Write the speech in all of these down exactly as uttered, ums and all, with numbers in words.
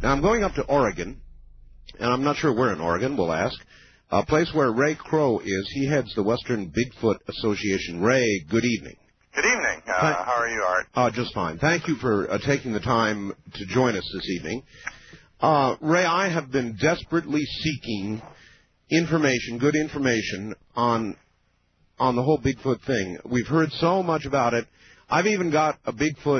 Now, I'm going up to Oregon, and I'm not sure where in Oregon, we'll ask, a place where Ray Crow is. He heads the Western Bigfoot Association. Ray, good evening. Good evening. Uh, how are you, Art? Uh, just fine. Thank you for uh, taking the time to join us this evening. Uh, Ray, I have been desperately seeking information, good information, on on the whole Bigfoot thing. We've heard so much about it. I've even got a Bigfoot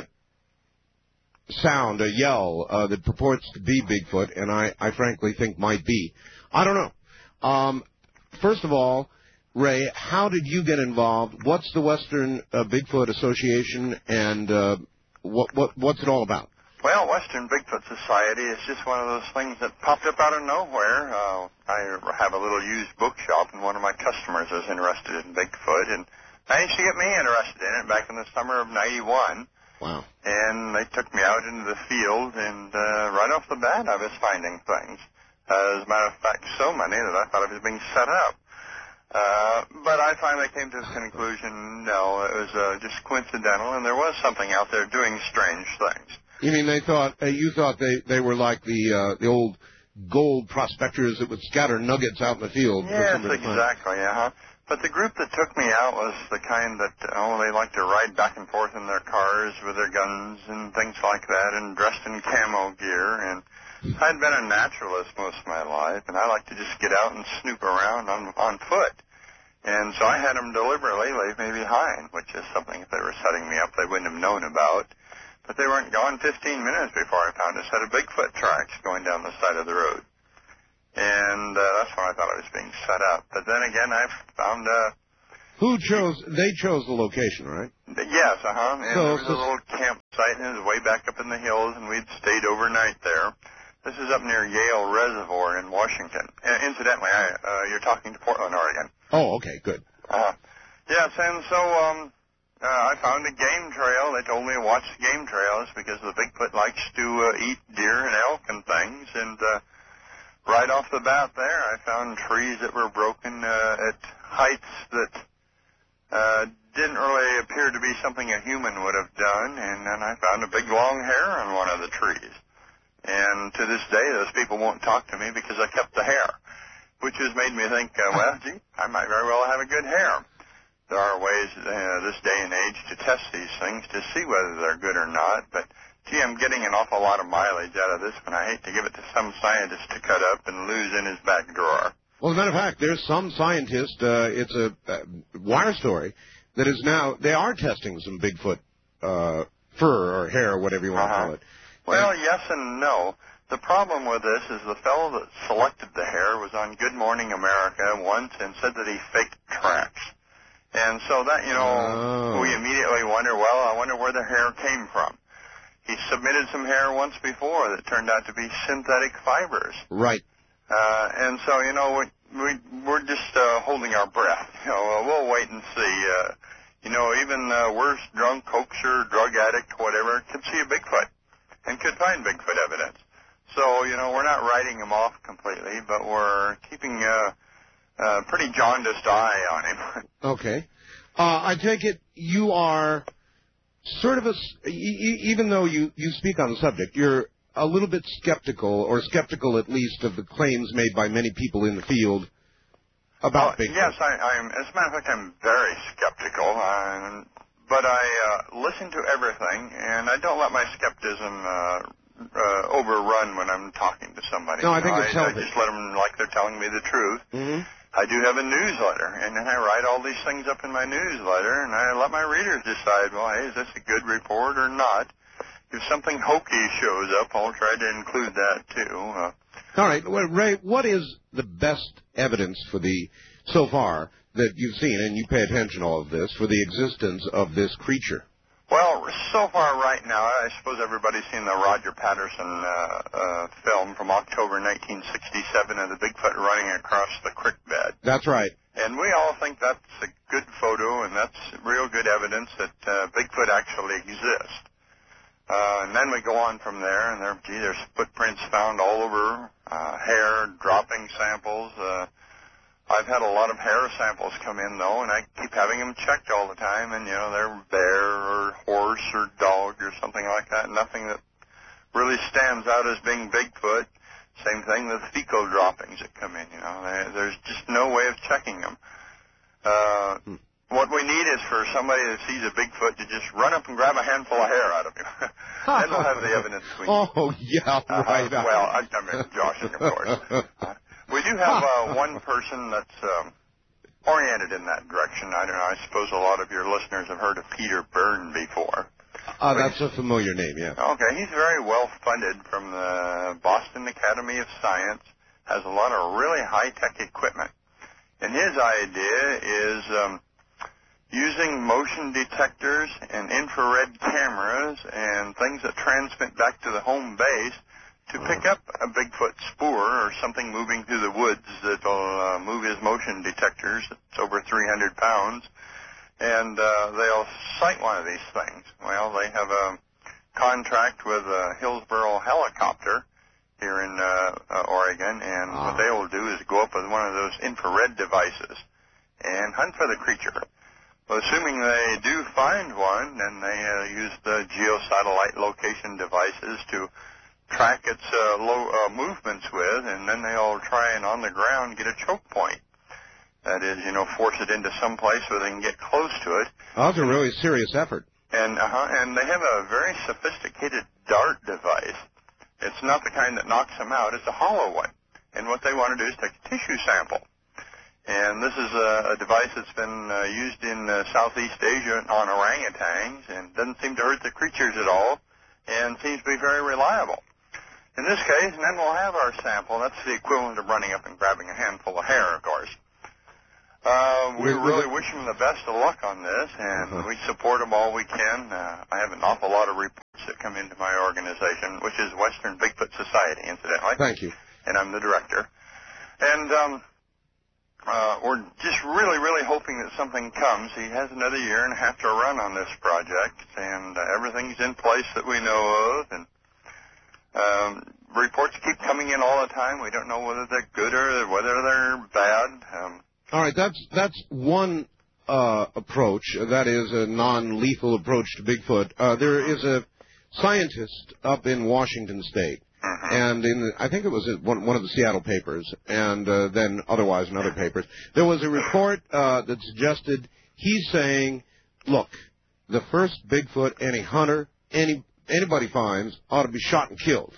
sound, a yell, uh, that purports to be Bigfoot, and I, I frankly think might be. I don't know. Um, first of all, Ray, how did you get involved? What's the Western uh, Bigfoot Association, and uh, what, what what's it all about? Well, Western Bigfoot Society is just one of those things that popped up out of nowhere. Uh, I have a little used bookshop, and one of my customers was interested in Bigfoot, and managed to get me interested in it back in the summer of ninety-one. Wow. And they took me out into the field, and uh, right off the bat, I was finding things. Uh, as a matter of fact, so many that I thought I was being set up. Uh, but I finally came to the conclusion, no, it was uh, just coincidental, and there was something out there doing strange things. You mean they thought, uh, you thought they, they were like the uh, the old gold prospectors that would scatter nuggets out in the field? Yes, exactly, uh-huh. But the group that took me out was the kind that, oh, they like to ride back and forth in their cars with their guns and things like that, and dressed in camo gear, and I'd been a naturalist most of my life, and I like to just get out and snoop around on on foot. And so I had them deliberately leave me behind, which is something if they were setting me up they wouldn't have known about. But they weren't gone fifteen minutes before I found a set of Bigfoot tracks going down the side of the road. And uh, that's when I thought I was being set up. But then again, I found... Uh, Who chose... They chose the location, right? Yes, uh-huh. And so, there was so, a little campsite, and it was way back up in the hills, and we'd stayed overnight there. This is up near Yale Reservoir in Washington. Uh, incidentally, I, uh, you're talking to Portland, Oregon. Oh, okay, good. Uh, yes, and so um, uh, I found a game trail. They told me to watch the game trails because the Bigfoot likes to uh, eat deer and elk and things. And uh, right off the bat there, I found trees that were broken uh, at heights that uh, didn't really appear to be something a human would have done. And then I found a big long hair on one of the trees. And to this day, those people won't talk to me because I kept the hair, which has made me think, uh, well, gee, I might very well have a good hair. There are ways uh, this day and age to test these things to see whether they're good or not, but, gee, I'm getting an awful lot of mileage out of this one. I hate to give it to some scientist to cut up and lose in his back drawer. Well, as a matter of fact, there's some scientist, uh, it's a uh, wire story, that is now, they are testing some Bigfoot uh, fur or hair or whatever you want uh-huh. to call it. Well, yes and no. The problem with this is the fellow that selected the hair was on Good Morning America once and said that he faked tracks. And so that, you know, oh. we immediately wonder, well, I wonder where the hair came from. He submitted some hair once before that turned out to be synthetic fibers. Right. Uh, and so, you know, we, we, we're just uh, holding our breath. You know, uh, we'll wait and see. Uh, you know, even the worst drunk, hoaxer, drug addict, whatever, could see a Bigfoot and could find Bigfoot evidence. So, you know, we're not writing him off completely, but we're keeping a, a pretty jaundiced eye on him. Okay. Uh, I take it you are sort of a, even though you, you speak on the subject, you're a little bit skeptical, or skeptical at least, of the claims made by many people in the field about uh, Bigfoot. Yes, I, I'm, as a matter of fact, I'm very skeptical, uh, but I uh, listen to everything, and I don't let my skepticism uh, uh, overrun when I'm talking to somebody. No, I think you know, it's I, healthy. I just let them like they're telling me the truth. Mm-hmm. I do have a newsletter, and then I write all these things up in my newsletter, and I let my readers decide, well, hey, is this a good report or not? If something hokey shows up, I'll try to include that, too. Uh, all right. Well, Ray, what is the best evidence for the, so far, that you've seen, and you pay attention to all of this, for the existence of this creature? Well, so far right now, I suppose everybody's seen the Roger Patterson uh, uh, film from October nineteen sixty-seven of the Bigfoot running across the creek bed. That's right. And we all think that's a good photo, and that's real good evidence that uh, Bigfoot actually exists. Uh, and then we go on from there, and there, gee, there's footprints found all over, uh, hair, dropping samples. Uh, I've had a lot of hair samples come in, though, and I keep having them checked all the time, and, you know, they're bear or horse or dog or something like that, nothing that really stands out as being Bigfoot. Same thing with fecal droppings that come in, you know. There's just no way of checking them. Uh, hmm. What we need is for somebody that sees a Bigfoot to just run up and grab a handful of hair out of him. Then we'll have the evidence we need. Oh, yeah, right. Uh, well, I, I mean, joshing, of course. Uh, we do have uh, one person that's um, oriented in that direction. I don't know. I suppose a lot of your listeners have heard of Peter Byrne before. Uh, that's a familiar name, yeah. Okay, he's very well funded from the Boston Academy of Science, has a lot of really high-tech equipment. And his idea is um, using motion detectors and infrared cameras and things that transmit back to the home base to pick up a Bigfoot spoor or something moving through the woods that will uh, move his motion detectors. It's over three hundred pounds. And uh, they'll sight one of these things. Well, they have a contract with a Hillsboro helicopter here in uh, uh, Oregon, and ah. what they will do is go up with one of those infrared devices and hunt for the creature. Well, assuming they do find one, then they uh, use the geosatellite location devices to track its uh, low uh, movements with, and then they'll try and on the ground get a choke point. That is, you know, force it into some place where they can get close to it. Oh, that's a really serious effort. And uh-huh, and they have a very sophisticated dart device. It's not the kind that knocks them out. It's a hollow one. And what they want to do is take a tissue sample. And this is a, a device that's been uh, used in uh, Southeast Asia on orangutans and doesn't seem to hurt the creatures at all and seems to be very reliable. In this case, and then we'll have our sample. That's the equivalent of running up and grabbing a handful of hair, of course. Uh, we really wish them the best of luck on this, and uh-huh. we support them all we can. Uh, I have an awful lot of reports that come into my organization, which is Western Bigfoot Society, incidentally. Thank you. And I'm the director. And um, uh, we're just really, really hoping that something comes. He has another year and a half to run on this project, and uh, everything's in place that we know of. And um, reports keep coming in all the time. We don't know whether they're good or whether they're bad. Um, All right, that's that's one uh, approach. That is a non-lethal approach to Bigfoot. Uh, there is a scientist up in Washington State, uh-huh. and in the, I think it was one, one of the Seattle papers, and uh, then otherwise in other papers, there was a report uh, that suggested he's saying, look, the first Bigfoot any hunter, any anybody finds, ought to be shot and killed.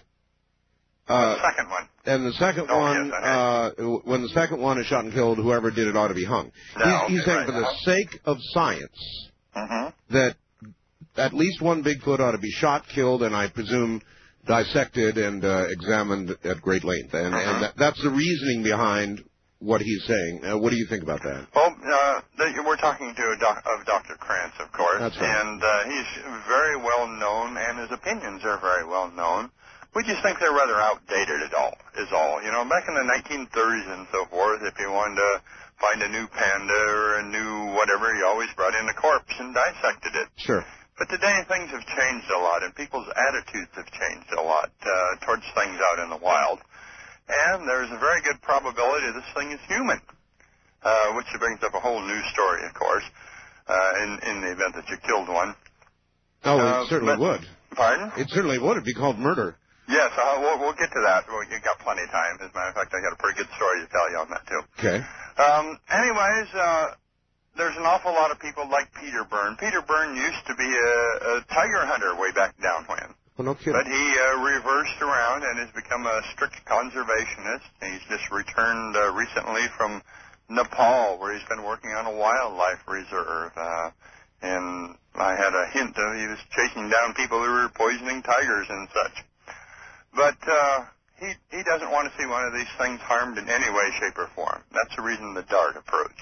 Uh, the second one. And the second oh, one, yes, uh, when the second one is shot and killed, whoever did it ought to be hung. No, he's, okay, he's saying right. for the uh-huh. sake of science uh-huh. that at least one Bigfoot ought to be shot, killed, and I presume dissected and uh, examined at great length. And, uh-huh. and that, that's the reasoning behind what he's saying. Uh, what do you think about that? Well, uh, the, we're talking to a doc, of Doctor Krantz, of course. That's right. And uh, he's very well known, and his opinions are very well known. We just think they're rather outdated at all, is all. You know, back in the nineteen thirties and so forth, if you wanted to find a new panda or a new whatever, you always brought in a corpse and dissected it. Sure. But today things have changed a lot, and people's attitudes have changed a lot uh, towards things out in the wild. And there's a very good probability this thing is human, uh, which brings up a whole new story, of course, uh, in, in the event that you killed one. Oh, uh, it certainly but, would. Pardon? It certainly would. It'd be called murder. Yes, uh, we'll, we'll get to that. Well, you've got plenty of time. As a matter of fact, I got a pretty good story to tell you on that, too. Okay. Um, anyways, uh, there's an awful lot of people like Peter Byrne. Peter Byrne used to be a, a tiger hunter way back down when. Well, no kidding. But he uh, reversed around and has become a strict conservationist. He's just returned uh, recently from Nepal, where he's been working on a wildlife reserve. Uh, and I had a hint of he was chasing down people who were poisoning tigers and such. But uh, he he doesn't want to see one of these things harmed in any way, shape, or form. That's the reason the DART approach.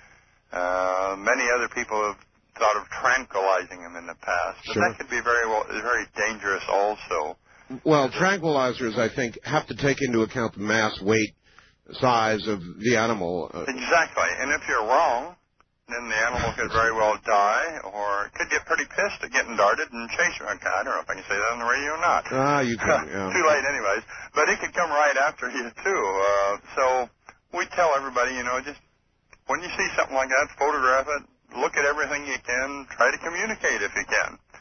Uh, many other people have thought of tranquilizing him in the past, but sure. that could be very well very dangerous also. Well, tranquilizers, I think, have to take into account the mass, weight, size of the animal. Uh, exactly, and if you're wrong, then the animal could very well die, or it could get pretty pissed at getting darted and chase you. I don't know if I can say that on the radio or not. Ah, you can. Yeah. Too late anyways. But it could come right after you, too. Uh, so we tell everybody, you know, just when you see something like that, photograph it, look at everything you can, try to communicate if you can.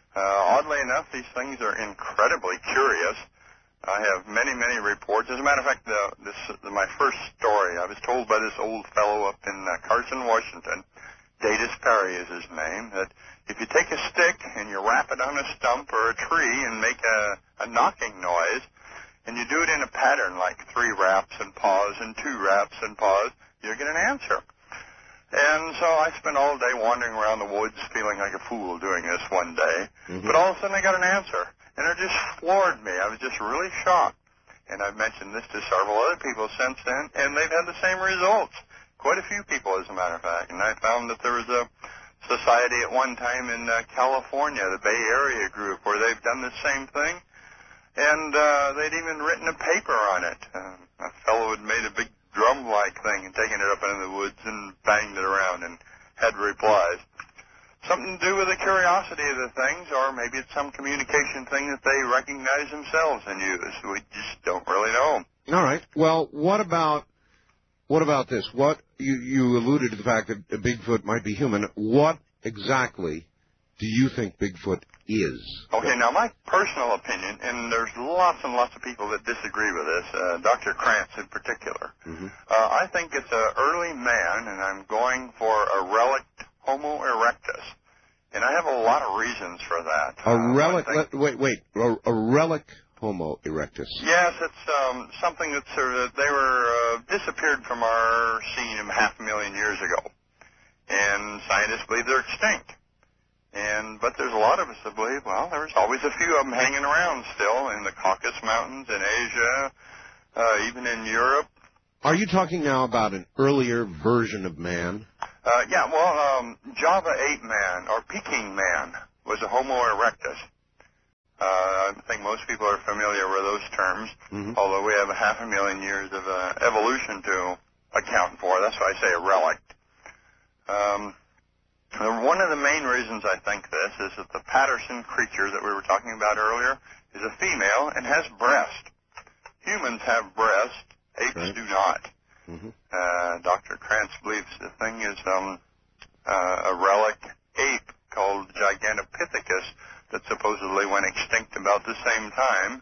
Uh, oddly enough, these things are incredibly curious. I have many, many reports. As a matter of fact, the, this the, my first story, I was told by this old fellow up in uh, Carson, Washington, Datus Perry is his name, that if you take a stick and you wrap it on a stump or a tree and make a, a knocking noise, and you do it in a pattern like three raps and pause and two raps and pause, you'll get an answer. And so I spent all day wandering around the woods feeling like a fool doing this one day. Mm-hmm. But all of a sudden I got an answer. And it just floored me. I was just really shocked. And I've mentioned this to several other people since then, and they've had the same results. Quite a few people, as a matter of fact. And I found that there was a society at one time in uh, California, the Bay Area group, where they've done the same thing. And uh, they'd even written a paper on it. Uh, a fellow had made a big drum-like thing and taken it up into the woods and banged it around and had replies. Something to do with the curiosity of the things, or maybe it's some communication thing that they recognize themselves and use. We just don't really know. All right. Well, what about what about this? What you, you alluded to the fact that Bigfoot might be human. What exactly do you think Bigfoot is? Okay, now my personal opinion, and there's lots and lots of people that disagree with this, uh, Doctor Krantz in particular. Mm-hmm. Uh, I think it's an early man, and I'm going for a relict Homo erectus. And I have a lot of reasons for that. A uh, relic, let, wait, wait, a, a relic Homo erectus. Yes, it's um, something that's, uh, they were, uh, disappeared from our scene half a million years ago. And scientists believe they're extinct. And but there's a lot of us that believe, well, there's always a few of them hanging around still in the Caucasus Mountains, in Asia, uh, even in Europe. Are you talking now about an earlier version of man? Uh, yeah, well, um, Java ape man, or Peking man, was a Homo erectus. Uh, I think most people are familiar with those terms, mm-hmm. although we have a half a million years of uh, evolution to account for. That's why I say a relic. Um, one of the main reasons I think this is that the Patterson creature that we were talking about earlier is a female and has breast. Humans have breast. Apes right. do not. Mm-hmm. Uh, Doctor Krantz believes the thing is um, uh, a relic ape called Gigantopithecus that supposedly went extinct about the same time.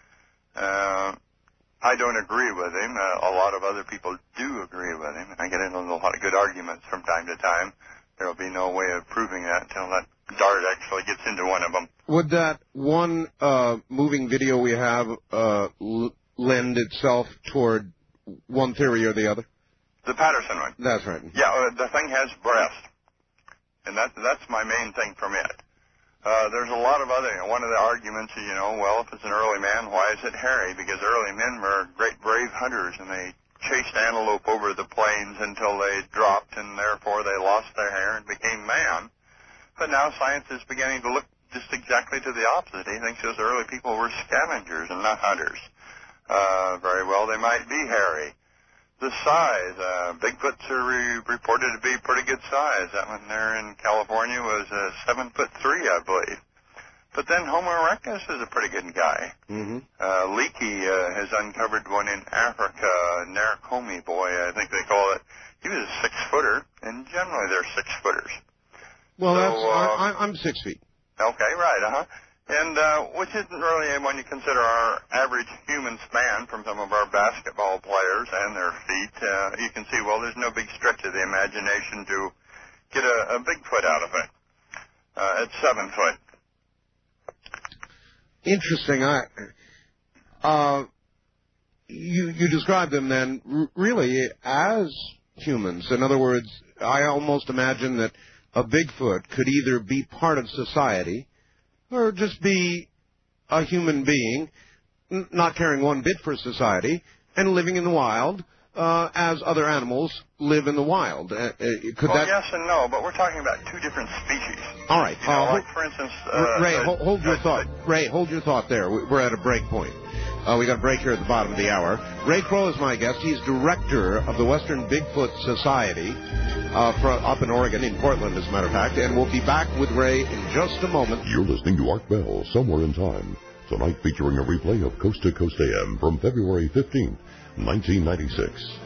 Uh, I don't agree with him. Uh, a lot of other people do agree with him. I get into a lot of good arguments from time to time. There will be no way of proving that until that dart actually gets into one of them. Would that one uh, moving video we have uh, l- lend itself toward one theory or the other? The Patterson one. That's right. Yeah, uh, the thing has breast, and that, that's my main thing from it. Uh, there's a lot of other, you know, one of the arguments is, you know, well, if it's an early man, why is it hairy? Because early men were great brave hunters, and they chased antelope over the plains until they dropped, and therefore they lost their hair and became man. But now science is beginning to look just exactly to the opposite. He thinks those early people were scavengers and not hunters. Uh, very well, they might be hairy. The size, uh, Bigfoots are re- reported to be pretty good size. That one there in California was uh, seven foot three, I believe. But then Homo erectus is a pretty good guy. Mm-hmm. Uh, Leakey uh, has uncovered one in Africa, Narcomi boy, I think they call it. He was a six-footer, and generally they're six-footers. Well, so, that's, uh, I, I'm six feet. Okay, right, uh-huh. And uh, which isn't really, when you consider our average human span from some of our basketball players and their feet, uh, you can see, well, there's no big stretch of the imagination to get a, a Bigfoot out of it. Uh, it's seven foot. Interesting. I, uh, you you describe them then r- really as humans. In other words, I almost imagine that a Bigfoot could either be part of society or just be a human being, n- not caring one bit for society, and living in the wild uh, as other animals live in the wild. Uh, uh, could well, that... yes and no, but we're talking about two different species. All right. You know, uh, like, for instance... Uh, Ray, uh, hold, hold your uh, thought. Ray, hold your thought there. We're at a break point. Uh, we got a break here at the bottom of the hour. Ray Crow is my guest. He's director of the Western Bigfoot Society uh, for, up in Oregon, in Portland, as a matter of fact. And we'll be back with Ray in just a moment. You're listening to Art Bell, Somewhere in Time. Tonight featuring a replay of Coast to Coast A M from February fifteenth, nineteen ninety-six.